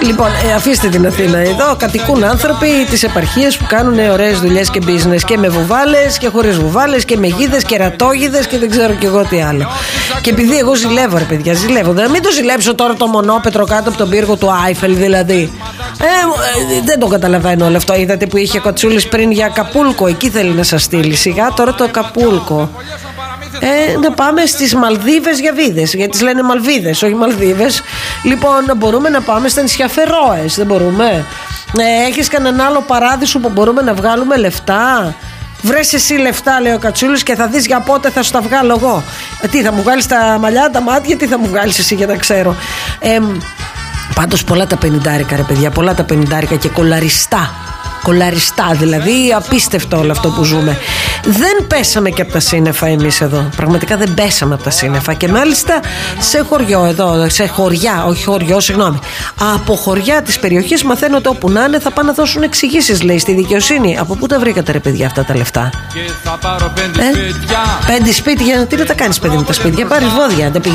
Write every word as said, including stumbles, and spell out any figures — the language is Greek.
Λοιπόν, ε, αφήστε την Αθήνα. Εδώ κατοικούν άνθρωποι της επαρχίας που κάνουν ωραίες δουλειές και business, και με βουβάλες και χωρίς βουβάλες και με γίδες και ρατόγιδες και δεν ξέρω κι εγώ τι άλλο. Και επειδή εγώ ζηλεύω, ρε παιδιά, ζηλεύω. Να μην το ζηλέψω τώρα το μονόπετρο κάτω από τον πύργο του Άιφελ, δηλαδή. Ε, ε, δεν το καταλαβαίνω όλο αυτό. Είδατε που είχε Κατσούλης πριν για Ακαπούλκο. Εκεί θέλει να σας στείλει. Σιγά τώρα το Ακαπούλκο. Ε, να πάμε στις Μαλδίβες για βίδες, γιατί τις λένε Μαλβίδες, όχι Μαλδίβες. Λοιπόν, μπορούμε να πάμε στα νησιά Φερόες. Δεν μπορούμε. ε, Έχεις κανένα άλλο παράδεισο που μπορούμε να βγάλουμε λεφτά? Βρες εσύ λεφτά, λέει ο Κατσούλης, και θα δεις για πότε θα σου τα βγάλω εγώ. ε, Τι θα μου βγάλεις, τα μαλλιά, τα μάτια? Τι θα μου βγάλεις εσύ για να ξέρω? ε, Πάντως πολλά τα πενηντάρικα, ρε παιδιά, πολλά τα πενηντάρικα και κολαριστά. Κολαριστά, δηλαδή απίστευτο όλο αυτό που ζούμε. Δεν πέσαμε και από τα σύννεφα εμείς εδώ. Πραγματικά δεν πέσαμε από τα σύννεφα. Και μάλιστα σε χωριό εδώ, σε χωριά, όχι χωριό, συγγνώμη. Από χωριά της περιοχής μαθαίνω ότι όπου να είναι θα πάνε να δώσουν εξηγήσεις, λέει, στη δικαιοσύνη. Από πού τα βρήκατε, ρε παιδιά, αυτά τα λεφτά? Ε? Πέντε σπίτια. Τι να τα κάνεις, παιδί μου, τα σπίτια? Πάρεις βόδια.